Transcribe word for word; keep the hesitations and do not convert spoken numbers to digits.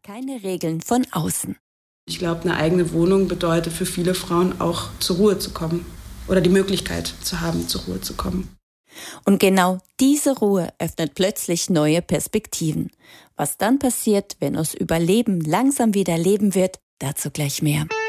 keine Regeln von außen. Ich glaube, eine eigene Wohnung bedeutet für viele Frauen auch zur Ruhe zu kommen oder die Möglichkeit zu haben, zur Ruhe zu kommen. Und genau diese Ruhe öffnet plötzlich neue Perspektiven. Was dann passiert, wenn aus Überleben langsam wieder Leben wird, dazu gleich mehr.